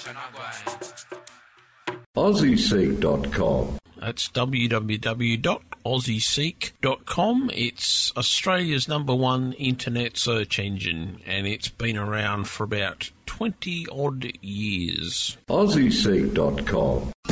AussieSeek.com. That's www.aussieseek.com. It's Australia's #1 internet search engine, and it's been around for about 20-odd years. AussieSeek.com.